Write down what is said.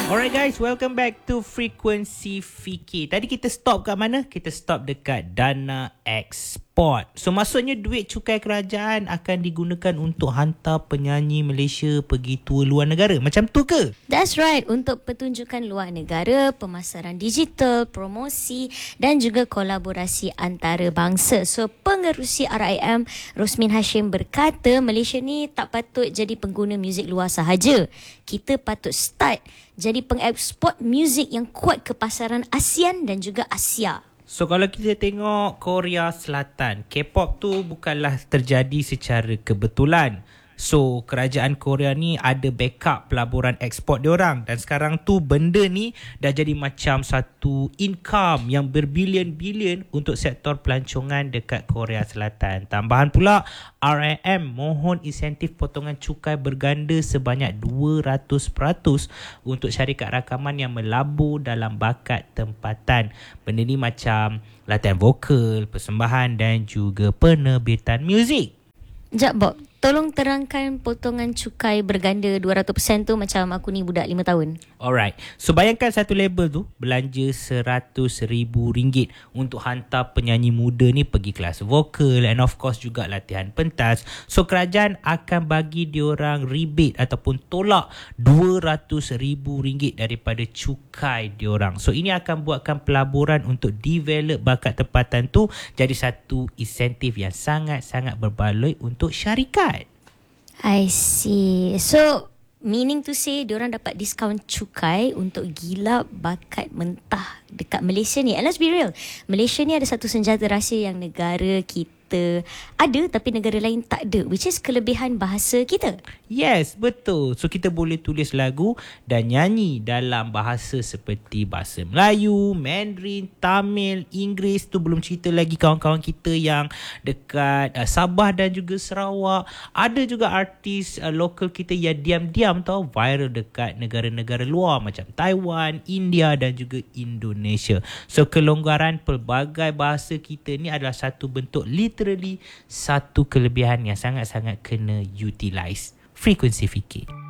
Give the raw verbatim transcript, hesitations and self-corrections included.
Alright guys, welcome back to Frequency Fikir. Tadi kita stop kat mana? Kita stop dekat dana ekspor. So maksudnya duit cukai kerajaan akan digunakan untuk hantar penyanyi Malaysia pergi tour luar negara. Macam tu ke? That's right, untuk pertunjukan luar negara, pemasaran digital, promosi dan juga kolaborasi antarabangsa. So pengerusi R I M Rosmin Hashim berkata Malaysia ni tak patut jadi pengguna muzik luar sahaja. Kita patut start jadi pengeksport muzik yang kuat ke pasaran ASEAN dan juga Asia. So kalau kita tengok Korea Selatan, K-pop tu bukanlah terjadi secara kebetulan. So kerajaan Korea ni ada backup pelaburan ekspor diorang, dan sekarang tu benda ni dah jadi macam satu income yang berbilion-bilion untuk sektor pelancongan dekat Korea Selatan. Tambahan pula R I M mohon insentif potongan cukai berganda sebanyak dua ratus peratus untuk syarikat rakaman yang melabur dalam bakat tempatan. Benda ni macam latihan vokal, persembahan dan juga penerbitan muzik. Sekejap Bob, tolong terangkan potongan cukai berganda dua ratus peratus tu macam aku ni budak lima tahun. Alright, so bayangkan satu label tu belanja seratus ribu ringgit untuk hantar penyanyi muda ni pergi kelas vokal and of course juga latihan pentas. So kerajaan akan bagi diorang rebate ataupun tolak dua ratus ribu ringgit daripada cukai diorang. So ini akan buatkan pelaburan untuk develop bakat tempatan tu jadi satu insentif yang sangat-sangat berbaloi untuk syarikat. I see. So, meaning to say, diorang dapat diskaun cukai untuk gilap bakat mentah dekat Malaysia ni. And let's be real, Malaysia ni ada satu senjata rahsia yang negara kita ada tapi negara lain tak ada, which is kelebihan bahasa kita. Yes, betul. So kita boleh tulis lagu dan nyanyi dalam bahasa seperti bahasa Melayu, Mandarin, Tamil, Inggeris. Tu belum cerita lagi kawan-kawan kita yang dekat uh, Sabah dan juga Sarawak. Ada juga artis uh, lokal kita yang diam-diam tau viral dekat negara-negara luar macam Taiwan, India dan juga Indonesia. So kelonggaran pelbagai bahasa kita ni adalah satu bentuk literally satu kelebihan yang sangat-sangat kena utilize. Frekuensi Fikir.